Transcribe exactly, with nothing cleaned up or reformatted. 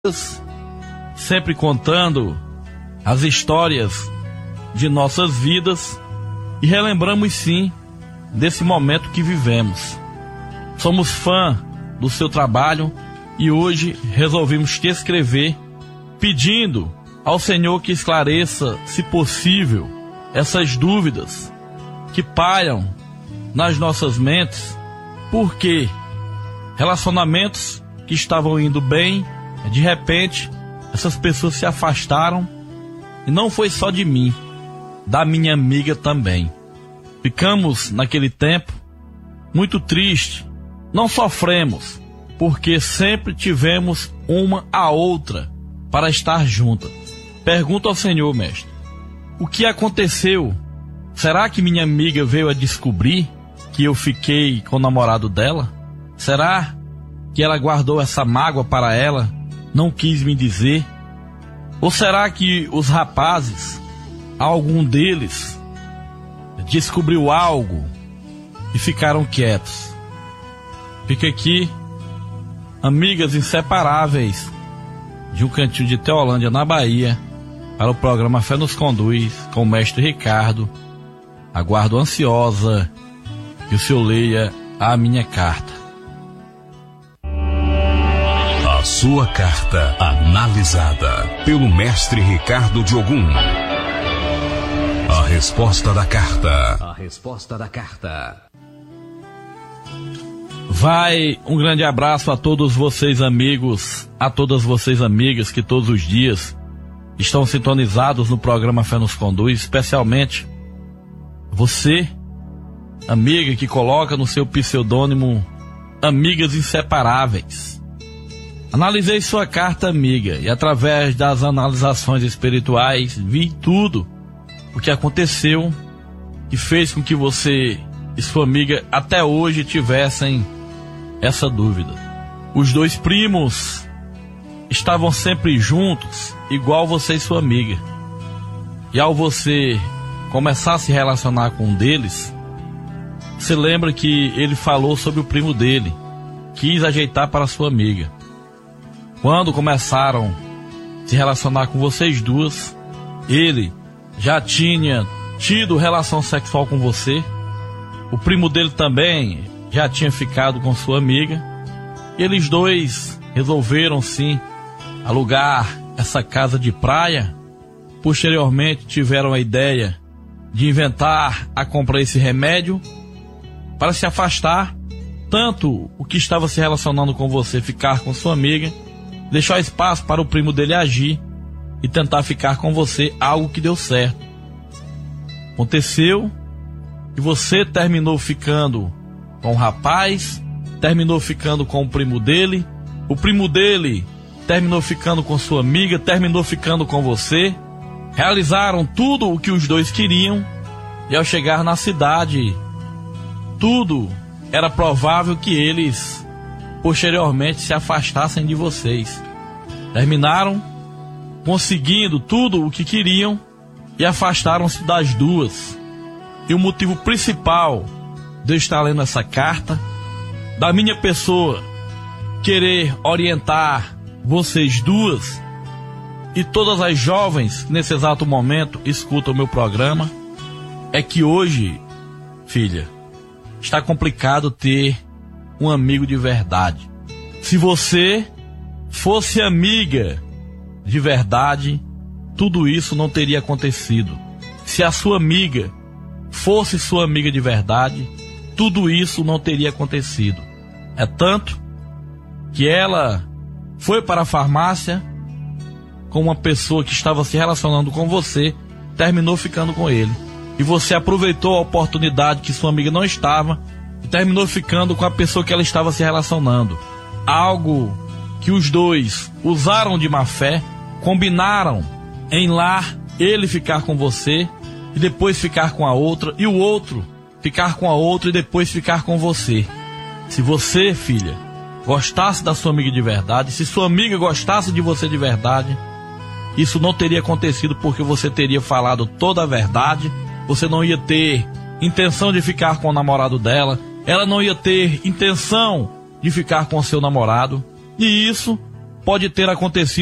sempre contando as histórias de nossas vidas e relembramos sim desse momento que vivemos. Somos fã do seu trabalho e hoje resolvemos te escrever pedindo ao Senhor que esclareça, se possível, essas dúvidas que pairam nas nossas mentes, porque relacionamentos que estavam indo bem, de repente, essas pessoas se afastaram e não foi só de mim, da minha amiga também. Ficamos, naquele tempo, muito tristes, não sofremos, porque sempre tivemos uma a outra para estar juntas. Pergunto ao Senhor, mestre, o que aconteceu? Será que minha amiga veio a descobrir que eu fiquei com o namorado dela? Será que ela guardou essa mágoa para ela? Não quis me dizer? Ou será que os rapazes, algum deles, descobriu algo e ficaram quietos? Fica aqui, amigas inseparáveis de um cantinho de Teolândia, na Bahia, para o programa Fé nos Conduz, com o mestre Ricardo. Aguardo ansiosa que o senhor leia a minha carta. A sua carta analisada pelo mestre Ricardo de Ogum. A resposta da carta. A resposta da carta. Vai um grande abraço a todos vocês, amigos, a todas vocês, amigas, que todos os dias estão sintonizados no programa Fé nos Conduz, especialmente você, amiga, que coloca no seu pseudônimo Amigas Inseparáveis. Analisei sua carta, amiga, e através das analisações espirituais vi tudo o que aconteceu e fez com que você e sua amiga até hoje tivessem essa dúvida. Os dois primos estavam sempre juntos, igual você e sua amiga. E ao você começar a se relacionar com um deles, você lembra que ele falou sobre o primo dele, quis ajeitar para sua amiga. Quando começaram a se relacionar com vocês duas, ele já tinha tido relação sexual com você, o primo dele também já tinha ficado com sua amiga, e eles dois resolveram sim alugar essa casa de praia. Posteriormente tiveram a ideia de inventar a comprar esse remédio para se afastar, tanto o que estava se relacionando com você ficar com sua amiga, deixar espaço para o primo dele agir e tentar ficar com você, algo que deu certo. Aconteceu que você terminou ficando com o rapaz, terminou ficando com o primo dele, o primo dele terminou ficando com sua amiga, terminou ficando com você, realizaram tudo o que os dois queriam, e ao chegar na cidade, tudo era provável que eles posteriormente se afastassem de vocês. Terminaram conseguindo tudo o que queriam e afastaram-se das duas. E o motivo principal de eu estar lendo essa carta, da minha pessoa querer orientar vocês duas e todas as jovens que nesse exato momento escutam o meu programa, é que hoje, filha, está complicado ter um amigo de verdade. Se você fosse amiga de verdade, tudo isso não teria acontecido. Se a sua amiga fosse sua amiga de verdade, tudo isso não teria acontecido. É tanto que ela foi para a farmácia com uma pessoa que estava se relacionando com você, terminou ficando com ele. E você aproveitou a oportunidade que sua amiga não estava e terminou ficando com a pessoa que ela estava se relacionando. Algo que os dois usaram de má fé, combinaram em lá ele ficar com você e depois ficar com a outra, e o outro ficar com a outra e depois ficar com você. Se você, filha, gostasse da sua amiga de verdade, se sua amiga gostasse de você de verdade, isso não teria acontecido, porque você teria falado toda a verdade. Você não ia ter intenção de ficar com o namorado dela, ela não ia ter intenção de ficar com o seu namorado, e isso pode ter acontecido